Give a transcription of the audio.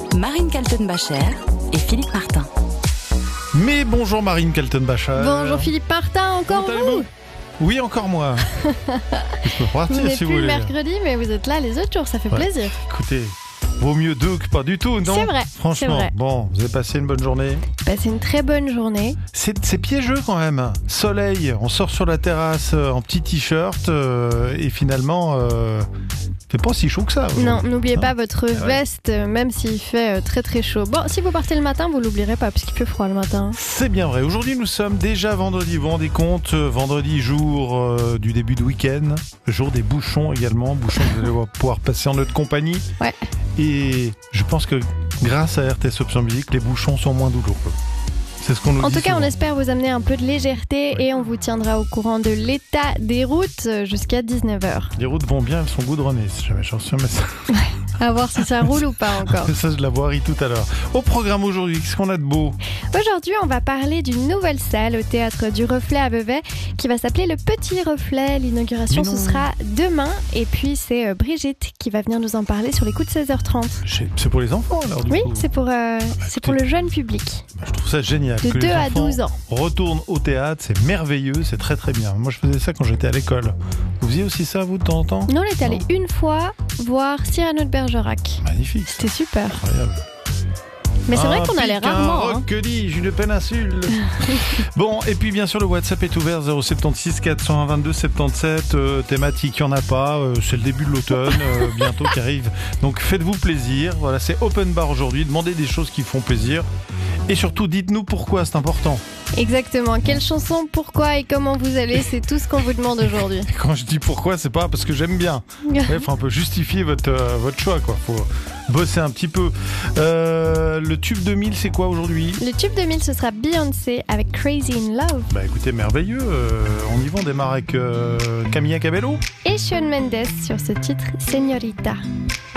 Marine Kaltenbacher et Philippe Martin. Mais bonjour Marine Kaltenbacher. Bonjour Philippe Martin, encore vous? Oui, encore moi. Je peux partir vous si vous voulez. voulez. Vous n'êtes plus le mercredi, mais vous êtes là les autres jours, ça fait plaisir. Écoutez, vaut mieux deux que pas du tout, non? C'est vrai. Franchement, c'est vrai. Bon, vous avez passé une bonne journée? Passez une très bonne journée. C'est piégeux quand même. Soleil, on sort sur la terrasse en petit t-shirt et finalement, fait pas si chaud que ça. Non, n'oubliez Non. pas votre veste, même s'il fait très très chaud. Bon, si vous partez le matin, vous l'oublierez pas, parce qu'il fait froid le matin. C'est bien vrai. Aujourd'hui, nous sommes déjà vendredi. Vous vous rendez compte, vendredi, jour du début de week-end, jour des bouchons également. Bouchons que vous allez pouvoir passer en notre compagnie. Ouais. Et je pense que grâce à RTS Option Musique, les bouchons sont moins douloureux. C'est ce qu'on nous dit. En tout cas, souvent. on espère vous amener un peu de légèreté et on vous tiendra au courant de l'état des routes jusqu'à 19h. Les routes vont bien, elles sont goudronnées. Si jamais j'en suis un message. À voir si ça roule ou pas encore. Ça, je la voirie tout à l'heure. Au programme aujourd'hui, qu'est-ce qu'on a de beau? Aujourd'hui, on va parler d'une nouvelle salle au Théâtre du Reflet à Vevey qui va s'appeler Le Petit Reflet. L'inauguration, Mais non. ce sera demain. Et puis, c'est Brigitte qui va venir nous en parler sur les coups de 16h30. C'est pour les enfants alors du Oui, coup. c'est pour le jeune public. Je trouve ça génial. De que 2 les à enfants 12 ans. retournent au théâtre, c'est merveilleux, c'est très très bien. Moi je faisais ça quand j'étais à l'école. Vous faisiez aussi ça vous de temps en temps? Nous, on est allé une fois voir Cyrano de Bergerac. Magnifique. C'était super. Incroyable. Mais c'est vrai qu'on allait rarement. Un rock, que dis-je, une péninsule. Bon, et puis bien sûr le WhatsApp est ouvert 076 401 22 77. Thématique, il n'y en a pas. C'est le début de l'automne bientôt qui arrive. Donc faites-vous plaisir. Voilà, c'est open bar aujourd'hui. Demandez des choses qui font plaisir. Et surtout, dites-nous pourquoi c'est important. Exactement. Quelle chanson, pourquoi et comment vous allez, c'est tout ce qu'on vous demande aujourd'hui. Et quand je dis pourquoi, c'est pas parce que j'aime bien. Il faut un peu justifier votre choix, quoi. Faut bosser un petit peu. Le tube 2000, c'est quoi aujourd'hui? Le tube 2000, ce sera Beyoncé avec Crazy in Love. Bah écoutez, merveilleux. On y va, on démarre avec Camilla Cabello. Et Shawn Mendes sur ce titre, Señorita.